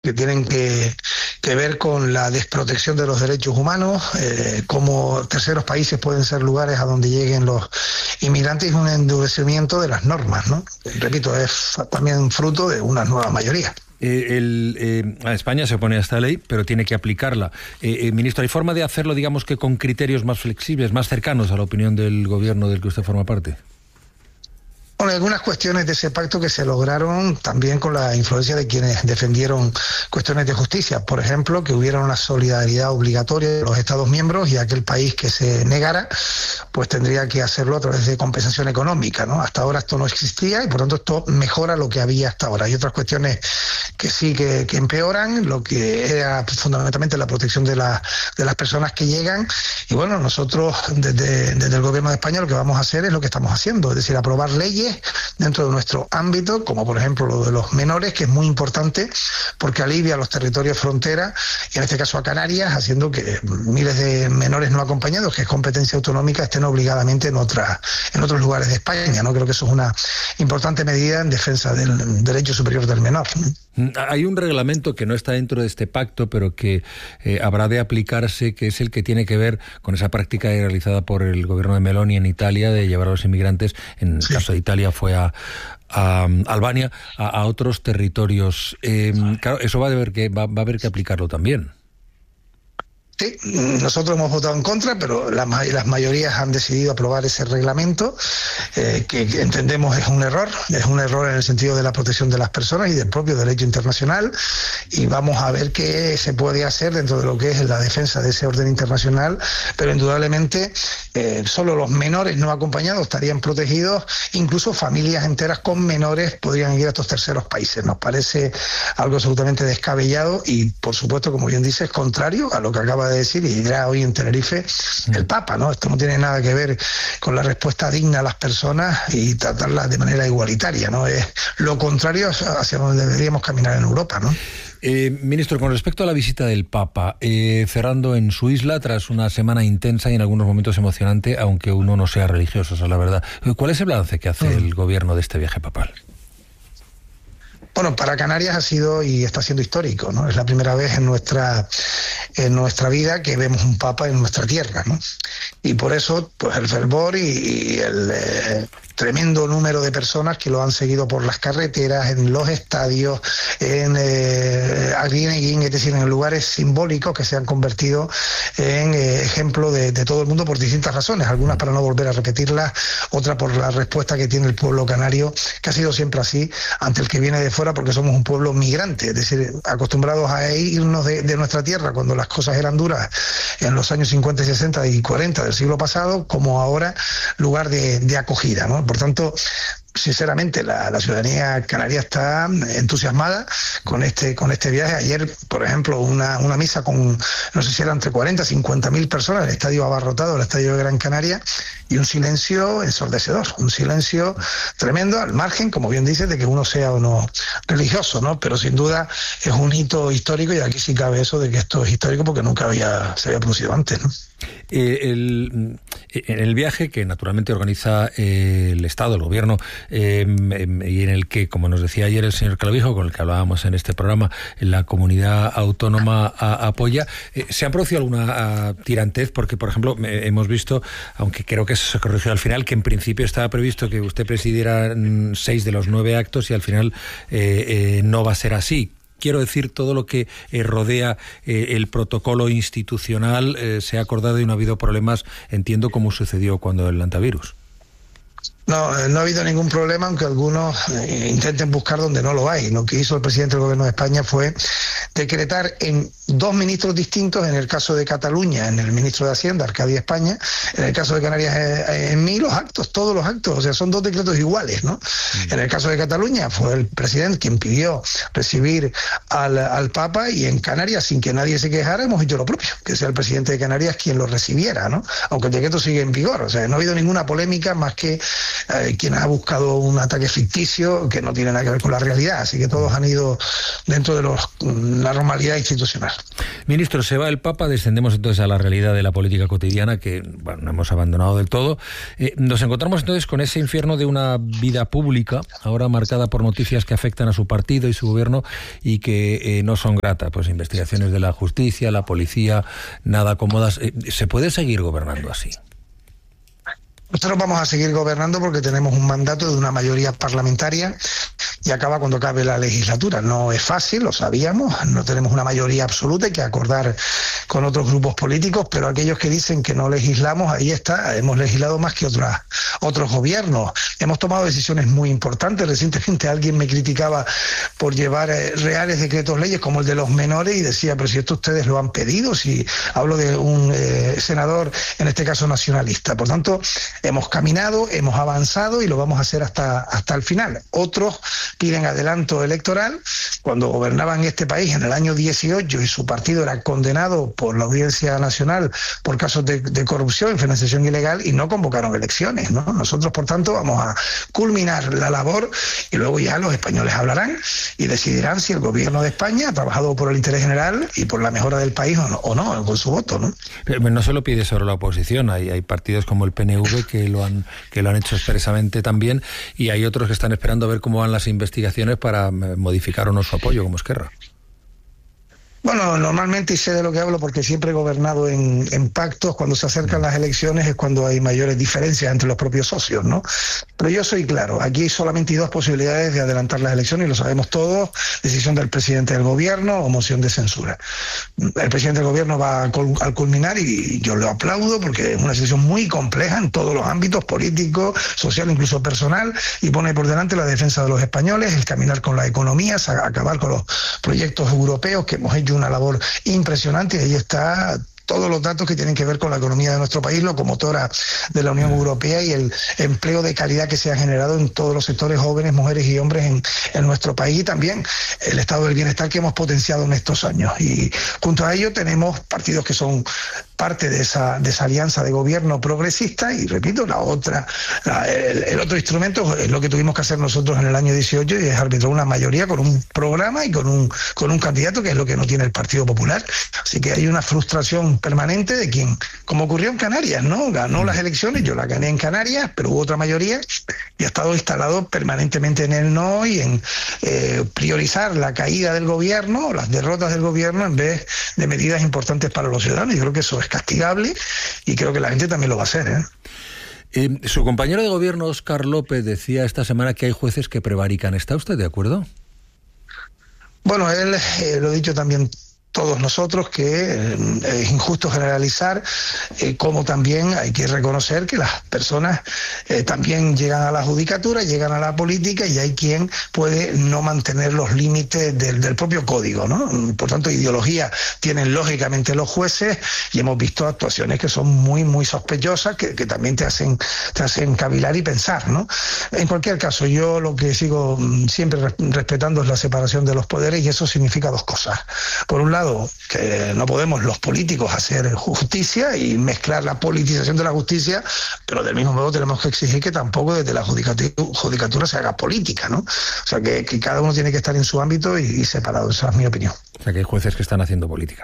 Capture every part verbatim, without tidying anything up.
que tienen que, que ver con la desprotección de los derechos humanos, eh, cómo terceros países pueden ser lugares a donde lleguen los inmigrantes y un endurecimiento de las normas, ¿no? Repito, es también fruto de una nueva mayoría. Eh, el, eh, a España se opone a esta ley, pero tiene que aplicarla. Eh, eh, ministro, ¿hay forma de hacerlo, digamos que con criterios más flexibles, más cercanos a la opinión del gobierno del que usted forma parte? Bueno, algunas cuestiones de ese pacto que se lograron también con la influencia de quienes defendieron cuestiones de justicia. Por ejemplo, que hubiera una solidaridad obligatoria de los Estados miembros y aquel país que se negara, pues tendría que hacerlo a través de compensación económica, ¿no? Hasta ahora esto no existía y por tanto esto mejora lo que había hasta ahora. Hay otras cuestiones que sí que, que empeoran, lo que era fundamentalmente la protección de, la, de las personas que llegan. Y bueno, nosotros desde, desde el gobierno de España lo que vamos a hacer es lo que estamos haciendo, es decir, aprobar leyes dentro de nuestro ámbito, como por ejemplo lo de los menores, que es muy importante porque alivia a los territorios frontera y en este caso a Canarias, haciendo que miles de menores no acompañados, que es competencia autonómica, estén obligadamente en otra, en otros lugares de España, ¿no? Creo que eso es una importante medida en defensa del derecho superior del menor, ¿no? Hay un reglamento que no está dentro de este pacto, pero que eh, habrá de aplicarse, que es el que tiene que ver con esa práctica realizada por el gobierno de Meloni en Italia de llevar a los inmigrantes, en el sí. caso de Italia fue a, a Albania, a, a otros territorios. Eh, claro, eso va a haber que va, va a haber que aplicarlo también. Sí, nosotros hemos votado en contra, pero las, las mayorías han decidido aprobar ese reglamento, eh, que, que entendemos es un error, es un error en el sentido de la protección de las personas y del propio derecho internacional, y vamos a ver qué se puede hacer dentro de lo que es la defensa de ese orden internacional, pero indudablemente eh, solo los menores no acompañados estarían protegidos, incluso familias enteras con menores podrían ir a estos terceros países. Nos parece algo absolutamente descabellado y, por supuesto, como bien dices, contrario a lo que acaba de decir y dirá hoy en Tenerife el Papa, ¿no? Esto no tiene nada que ver con la respuesta digna a las personas y tratarlas de manera igualitaria, ¿no? Es lo contrario hacia donde deberíamos caminar en Europa, ¿no? Eh, ministro, con respecto a la visita del Papa, eh, cerrando en su isla tras una semana intensa y en algunos momentos emocionante, aunque uno no sea religioso, esa es la verdad, ¿cuál es el balance que hace mm. el gobierno de este viaje papal? Bueno, para Canarias ha sido y está siendo histórico, ¿no? Es la primera vez en nuestra en nuestra vida que vemos un papa en nuestra tierra, ¿no? Y por eso, pues el fervor y, y el eh, tremendo número de personas que lo han seguido por las carreteras, en los estadios, en eh, Arguineguín, es decir, en lugares simbólicos que se han convertido en eh, ejemplo de, de todo el mundo por distintas razones, algunas para no volver a repetirlas, otras por la respuesta que tiene el pueblo canario, que ha sido siempre así ante el que viene de fuera, porque somos un pueblo migrante, es decir, acostumbrados a irnos de, de nuestra tierra cuando las cosas eran duras en los años cincuenta y sesenta y cuarenta del siglo pasado, como ahora lugar de, de acogida, ¿no? Por tanto, sinceramente, la, la ciudadanía canaria está entusiasmada con este con este viaje. Ayer, por ejemplo, una, una misa con, no sé si eran entre cuarenta, cincuenta mil personas, el estadio abarrotado, el estadio de Gran Canaria, y un silencio ensordecedor, un silencio tremendo, al margen, como bien dices, de que uno sea o no religioso, ¿no? Pero sin duda es un hito histórico, y aquí sí cabe eso de que esto es histórico porque nunca había se había producido antes, ¿no? Eh, el, en el viaje que naturalmente organiza eh, el Estado, el Gobierno, eh, y en el que, como nos decía ayer el señor Clavijo, con el que hablábamos en este programa, la comunidad autónoma a, apoya, eh, ¿se ha producido alguna a, tirantez? Porque, por ejemplo, eh, hemos visto, aunque creo que eso se corrigió al final, que en principio estaba previsto que usted presidiera seis de los nueve actos y al final eh, eh, no va a ser así. Quiero decir, todo lo que eh, rodea eh, el protocolo institucional eh, se ha acordado y no ha habido problemas, entiendo, como sucedió cuando el antivirus. No, no ha habido ningún problema, aunque algunos eh, intenten buscar donde no lo hay. Lo que hizo el presidente del Gobierno de España fue decretar en dos ministros distintos, en el caso de Cataluña, en el ministro de Hacienda, Arcadia España, en el caso de Canarias, eh, en mí, los actos, todos los actos, o sea, son dos decretos iguales, ¿no? Mm. En el caso de Cataluña fue el presidente quien pidió recibir al, al Papa, y en Canarias, sin que nadie se quejara, hemos hecho lo propio, que sea el presidente de Canarias quien lo recibiera, ¿no? Aunque el decreto sigue en vigor, o sea, no ha habido ninguna polémica más que Eh, quien ha buscado un ataque ficticio que no tiene nada que ver con la realidad, así que todos han ido dentro de los la normalidad institucional. Ministro, se va el Papa, descendemos entonces a la realidad de la política cotidiana que, bueno, no hemos abandonado del todo. Eh, nos encontramos entonces con ese infierno de una vida pública, ahora marcada por noticias que afectan a su partido y su gobierno y que eh, no son gratas, pues investigaciones de la justicia, la policía, nada cómodas. Eh, ¿Se puede seguir gobernando así? Nosotros vamos a seguir gobernando porque tenemos un mandato de una mayoría parlamentaria y acaba cuando acabe la legislatura. No es fácil, lo sabíamos, no tenemos una mayoría absoluta, hay que acordar con otros grupos políticos, pero aquellos que dicen que no legislamos, ahí está, hemos legislado más que otras, otros gobiernos. Hemos tomado decisiones muy importantes. Recientemente alguien me criticaba por llevar eh, reales decretos leyes como el de los menores y decía, pero si esto ustedes lo han pedido, si hablo de un eh, senador, en este caso nacionalista. Por tanto, hemos caminado, hemos avanzado y lo vamos a hacer hasta, hasta el final. Otros piden adelanto electoral. Cuando gobernaban este país en el año dieciocho y su partido era condenado por la Audiencia Nacional por casos de, de corrupción y financiación ilegal y no convocaron elecciones, ¿no? Nosotros, por tanto, vamos a culminar la labor y luego ya los españoles hablarán y decidirán si el gobierno de España ha trabajado por el interés general y por la mejora del país o no, o no con su voto, ¿no? Pero no se lo pide solo la oposición, hay, hay partidos como el P N V que lo han que lo han hecho expresamente también y hay otros que están esperando a ver cómo van las investigaciones para modificar o no su apoyo, como Esquerra. Bueno, normalmente, y sé de lo que hablo porque siempre he gobernado en, en pactos, cuando se acercan las elecciones es cuando hay mayores diferencias entre los propios socios, ¿no? Pero yo soy claro, aquí solamente hay dos posibilidades de adelantar las elecciones y lo sabemos todos: decisión del presidente del gobierno o moción de censura. El presidente del gobierno va al culminar y yo lo aplaudo porque es una decisión muy compleja en todos los ámbitos, político, social, incluso personal, y pone por delante la defensa de los españoles, el caminar con la economía, acabar con los proyectos europeos que hemos hecho una labor impresionante y ahí está todos los datos que tienen que ver con la economía de nuestro país, locomotora de la Unión Europea y el empleo de calidad que se ha generado en todos los sectores, jóvenes, mujeres y hombres en, en nuestro país, y también el estado del bienestar que hemos potenciado en estos años. Y junto a ello tenemos partidos que son parte de esa, de esa alianza de gobierno progresista y, repito, la otra, la, el, el otro instrumento es lo que tuvimos que hacer nosotros en el año dieciocho y es arbitrar una mayoría con un programa y con un, con un candidato, que es lo que no tiene el Partido Popular. Así que hay una frustración permanente de quien, como ocurrió en Canarias, ¿no? Ganó las elecciones, yo las gané en Canarias, pero hubo otra mayoría y ha estado instalado permanentemente en el no y en eh, priorizar la caída del gobierno, las derrotas del gobierno, en vez de medidas importantes para los ciudadanos. Yo creo que eso es castigable y creo que la gente también lo va a hacer, ¿eh? Eh, su compañero de gobierno, Óscar López, decía esta semana que hay jueces que prevarican. ¿Está usted de acuerdo? Bueno, él eh, lo he dicho también todos nosotros, que eh, es injusto generalizar, eh, como también hay que reconocer que las personas eh, también llegan a la judicatura, llegan a la política y hay quien puede no mantener los límites del, del propio código, ¿no? Por tanto, ideología tienen lógicamente los jueces y hemos visto actuaciones que son muy, muy sospechosas, que, que también te hacen, te hacen cavilar y pensar, ¿no? En cualquier caso, yo lo que sigo siempre respetando es la separación de los poderes y eso significa dos cosas. Por un lado, que no podemos los políticos hacer justicia y mezclar la politización de la justicia, pero del mismo modo tenemos que exigir que tampoco desde la judicatura, judicatura se haga política, ¿no? O sea, que, que cada uno tiene que estar en su ámbito y, y separado. Esa es mi opinión. O sea, que hay jueces que están haciendo política.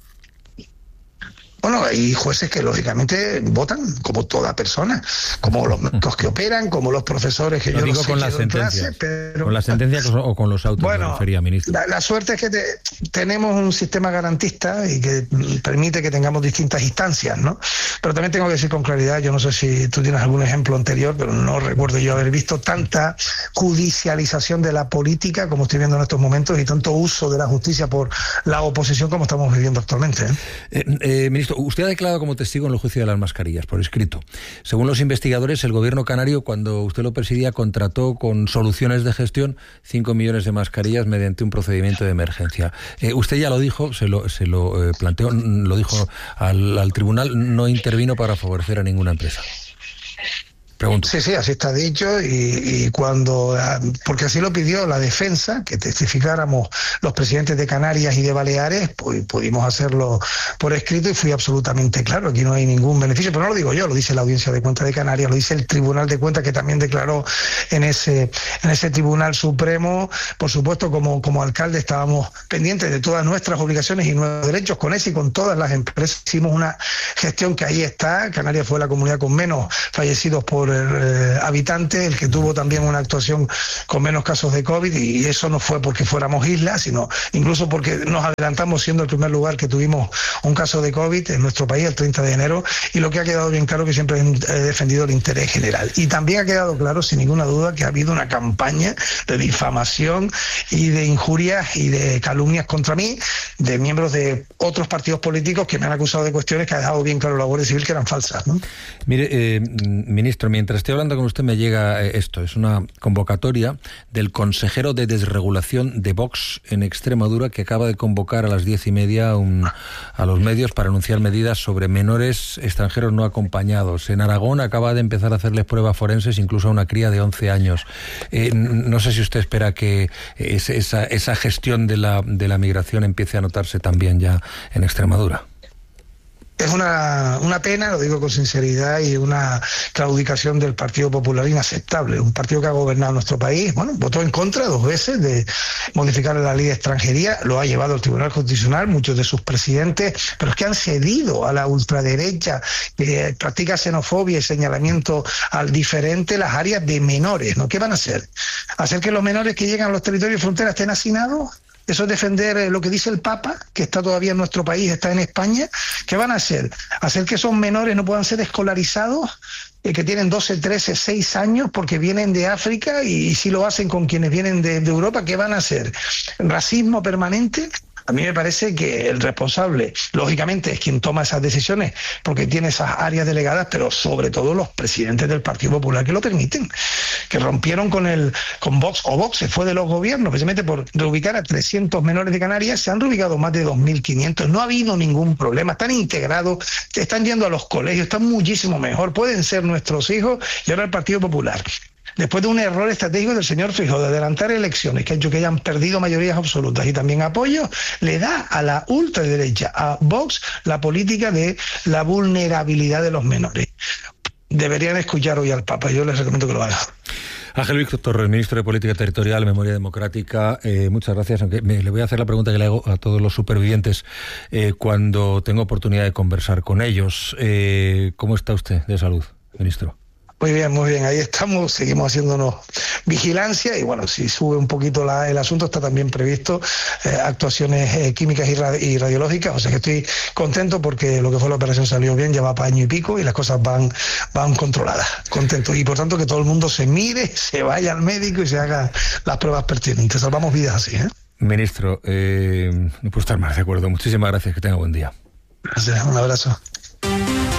Bueno, hay jueces que lógicamente votan como toda persona, como los médicos que operan, como los profesores que Lo yo digo no sé con la sentencia, sentencia, pero... con las sentencias o con los autos, bueno, me refería, ministro. La, la suerte es que te, tenemos un sistema garantista y que permite que tengamos distintas instancias, ¿no? Pero también tengo que decir con claridad, yo no sé si tú tienes algún ejemplo anterior, pero no recuerdo yo haber visto tanta judicialización de la política como estoy viendo en estos momentos y tanto uso de la justicia por la oposición como estamos viviendo actualmente, ¿eh? Eh, eh, ministro, usted ha declarado como testigo en el juicio de las mascarillas, por escrito. Según los investigadores, el gobierno canario, cuando usted lo presidía, contrató con Soluciones de Gestión cinco millones de mascarillas mediante un procedimiento de emergencia. Eh, usted ya lo dijo, se lo, se lo eh, planteó, lo dijo al, al tribunal, no intervino para favorecer a ninguna empresa. Pregunto. Sí, sí, así está dicho y, y cuando, porque así lo pidió la defensa, que testificáramos los presidentes de Canarias y de Baleares, pues pudimos hacerlo por escrito y fui absolutamente claro, aquí no hay ningún beneficio, pero no lo digo yo, lo dice la Audiencia de Cuentas de Canarias, lo dice el Tribunal de Cuentas que también declaró en ese, en ese Tribunal Supremo. Por supuesto, como, como alcalde estábamos pendientes de todas nuestras obligaciones y nuestros derechos con ese y con todas las empresas, hicimos una gestión que ahí está. Canarias fue la comunidad con menos fallecidos por Eh, habitante, el que tuvo también una actuación con menos casos de COVID, y eso no fue porque fuéramos isla, sino incluso porque nos adelantamos siendo el primer lugar que tuvimos un caso de COVID en nuestro país el treinta de enero, y lo que ha quedado bien claro que siempre he defendido el interés general. Y también ha quedado claro, sin ninguna duda, que ha habido una campaña de difamación y de injurias y de calumnias contra mí, de miembros de otros partidos políticos que me han acusado de cuestiones que ha dejado bien claro la Guardia Civil que eran falsas, ¿no? Mire, eh, ministro, mientras estoy hablando con usted me llega esto, es una convocatoria del consejero de desregulación de Vox en Extremadura, que acaba de convocar a las diez y media un, a los medios para anunciar medidas sobre menores extranjeros no acompañados. En Aragón acaba de empezar a hacerles pruebas forenses incluso a una cría de once años. Eh, no sé si usted espera que es, esa, esa gestión de la, de la migración empiece a notarse también ya en Extremadura. Es una, una pena, lo digo con sinceridad, y una claudicación del Partido Popular inaceptable. Un partido que ha gobernado nuestro país, bueno, votó en contra dos veces de modificar la ley de extranjería, lo ha llevado al Tribunal Constitucional, muchos de sus presidentes, pero es que han cedido a la ultraderecha que practica xenofobia y señalamiento al diferente las áreas de menores, ¿no? ¿Qué van a hacer? ¿Hacer que los menores que llegan a los territorios de frontera estén hacinados? Eso es defender lo que dice el Papa, que está todavía en nuestro país, está en España. ¿Qué van a hacer? ¿Hacer que esos menores no puedan ser escolarizados? Eh, que tienen doce, trece, seis años porque vienen de África, y, y si lo hacen con quienes vienen de, de Europa, ¿qué van a hacer? ¿Racismo permanente? A mí me parece que el responsable, lógicamente, es quien toma esas decisiones porque tiene esas áreas delegadas, pero sobre todo los presidentes del Partido Popular que lo permiten, que rompieron con el con Vox, o Vox se fue de los gobiernos, precisamente por reubicar a trescientos menores de Canarias, se han reubicado más de dos mil quinientos, no ha habido ningún problema, están integrados, están yendo a los colegios, están muchísimo mejor, pueden ser nuestros hijos, y ahora el Partido Popular, después de un error estratégico del señor Feijóo de adelantar elecciones que ha hecho que hayan perdido mayorías absolutas y también apoyo, le da a la ultraderecha, a Vox, la política de la vulnerabilidad de los menores. Deberían escuchar hoy al Papa, yo les recomiendo que lo hagan. Ángel Víctor Torres, ministro de Política Territorial, Memoria Democrática, eh, muchas gracias. Aunque me, le voy a hacer la pregunta que le hago a todos los supervivientes eh, cuando tengo oportunidad de conversar con ellos. Eh, ¿Cómo está usted de salud, ministro? Muy bien, muy bien, ahí estamos, seguimos haciéndonos vigilancia y bueno, si sube un poquito la, el asunto, está también previsto eh, actuaciones eh, químicas y, ra y radiológicas, o sea que estoy contento porque lo que fue la operación salió bien, lleva para año y pico y las cosas van, van controladas, contento, y por tanto que todo el mundo se mire, se vaya al médico y se haga las pruebas pertinentes, salvamos vidas así, ¿eh? Ministro, eh, no puedo estar más de acuerdo, muchísimas gracias, que tenga buen día. Gracias, un abrazo.